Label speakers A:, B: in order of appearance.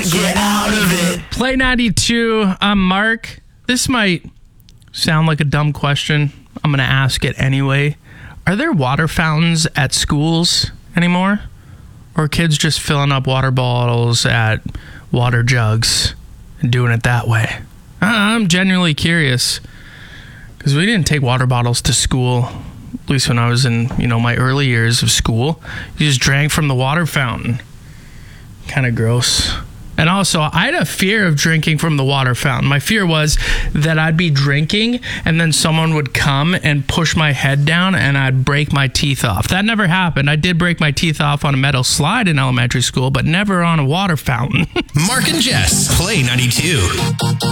A: get out of it.
B: Play 92. I'm Mark. This might sound like a dumb question. I'm going to ask it anyway. Are there water fountains at schools anymore? Or are kids just filling up water bottles at water jugs and doing it that way? I'm genuinely curious because we didn't take water bottles to school, at least when I was in, my early years of school. You just drank from the water fountain. Kind of gross. And also, I had a fear of drinking from the water fountain. My fear was that I'd be drinking and then someone would come and push my head down and I'd break my teeth off. That never happened. I did break my teeth off on a metal slide in elementary school, but never on a water fountain.
A: Mark and Jess, Play 92.